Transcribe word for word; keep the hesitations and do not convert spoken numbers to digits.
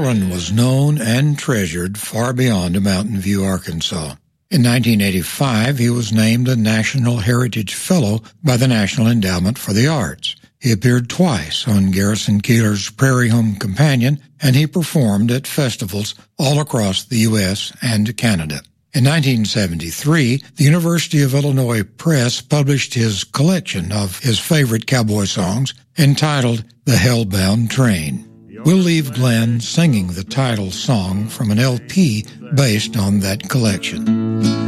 Glenn was known and treasured far beyond Mountain View, Arkansas. In nineteen eighty-five, he was named a National Heritage Fellow by the National Endowment for the Arts. He appeared twice on Garrison Keillor's Prairie Home Companion, and he performed at festivals all across the U S and Canada. In nineteen seventy-three, the University of Illinois Press published his collection of his favorite cowboy songs entitled The Hellbound Train. We'll leave Glenn singing the title song from an L P based on that collection.